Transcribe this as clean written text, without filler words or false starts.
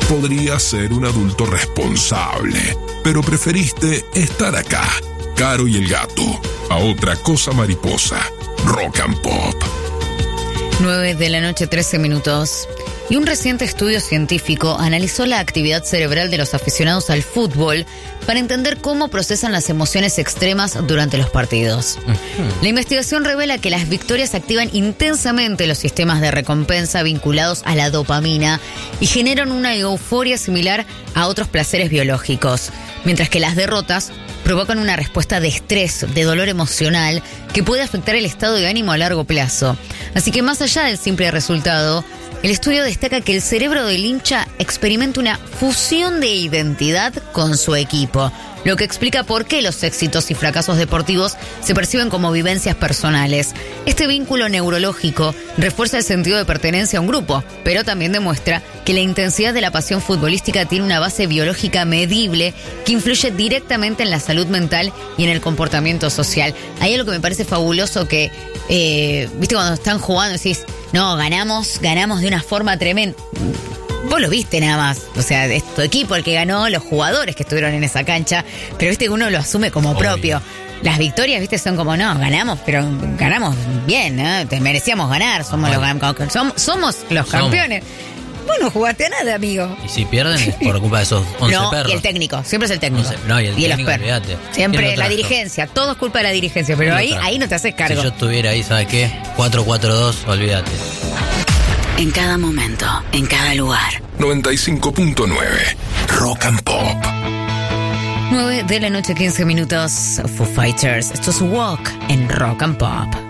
Podrías ser un adulto responsable, pero preferiste estar acá. Caro y el gato, a otra cosa mariposa. Rock and Pop. 9:13 p.m. Y un reciente estudio científico analizó la actividad cerebral de los aficionados al fútbol para entender cómo procesan las emociones extremas durante los partidos. La investigación revela que las victorias activan intensamente los sistemas de recompensa vinculados a la dopamina y generan una euforia similar a otros placeres biológicos, mientras que las derrotas provocan una respuesta de estrés, de dolor emocional, que puede afectar el estado de ánimo a largo plazo. Así que más allá del simple resultado, el estudio destaca que el cerebro del hincha experimenta una fusión de identidad con su equipo, lo que explica por qué los éxitos y fracasos deportivos se perciben como vivencias personales. Este vínculo neurológico refuerza el sentido de pertenencia a un grupo, pero también demuestra que la intensidad de la pasión futbolística tiene una base biológica medible que influye directamente en la salud mental y en el comportamiento social. Hay algo que me parece fabuloso que, viste, cuando están jugando decís, no, ganamos de una forma tremenda. Vos lo viste nada más, o sea, es tu equipo el que ganó, los jugadores que estuvieron en esa cancha, pero viste que uno lo asume como propio. Las victorias, viste, son como, no, ganamos, pero ganamos bien, ¿no? Te merecíamos ganar, somos los campeones. Vos no jugaste a nada, amigo. Y si pierden es por culpa de esos 11 perros. No, y el técnico, siempre es el técnico. Y los perros. Olvídate. Siempre la dirigencia, todo es culpa de la dirigencia, pero ahí no te haces cargo. Si yo estuviera ahí, ¿sabes qué? 4-4-2, olvídate. En cada momento, en cada lugar. 95.9 Rock and Pop. 9:15 p.m. Foo Fighters. Esto es Walk en Rock and Pop.